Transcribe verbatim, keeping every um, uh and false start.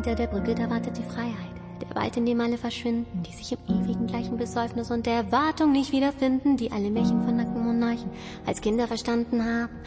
Hinter der Brücke, da wartet die Freiheit, der Wald, in dem alle verschwinden, die sich im ewigen gleichen Besäufnis und der Erwartung nicht wiederfinden, die alle Märchen von nackten Monarchen als Kinder verstanden haben.